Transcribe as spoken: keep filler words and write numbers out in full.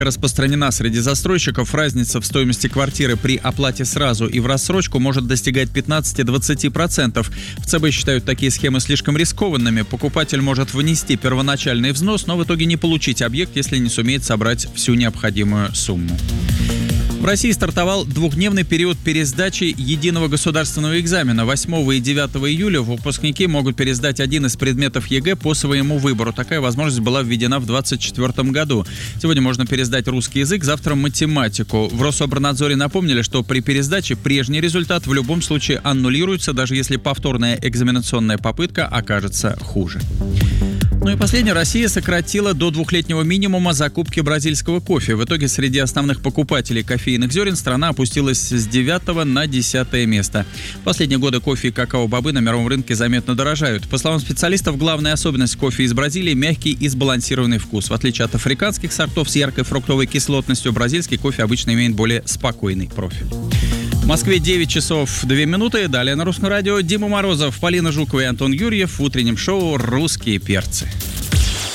Распространена среди застройщиков. Разница в стоимости квартиры при оплате сразу и в рассрочку может достигать пятнадцать-двадцать процентов. В ЦБ считают такие схемы слишком рискованными. Покупатель может внести первоначальный взнос, но в итоге не получить объект, если не сумеет собрать всю необходимую сумму. В России стартовал двухдневный период пересдачи единого государственного экзамена. восьмого и девятого июля выпускники могут пересдать один из предметов ЕГЭ по своему выбору. Такая возможность была введена в двадцать четвёртом году. Сегодня можно пересдать русский язык, завтра математику. В Рособорнадзоре напомнили, что при пересдаче прежний результат в любом случае аннулируется, даже если повторная экзаменационная попытка окажется хуже. Ну и последнее. Россия сократила до двухлетнего минимума закупки бразильского кофе. В итоге среди основных покупателей кофейных зерен страна опустилась с девятого на десятое место. В последние годы кофе и какао-бобы на мировом рынке заметно дорожают. По словам специалистов, главная особенность кофе из Бразилии – мягкий и сбалансированный вкус. В отличие от африканских сортов с яркой фруктовой кислотностью, бразильский кофе обычно имеет более спокойный профиль. В Москве девять часов две минуты. Далее на Русском радио Дима Морозов, Полина Жукова и Антон Юрьев в утреннем шоу «Русские перцы».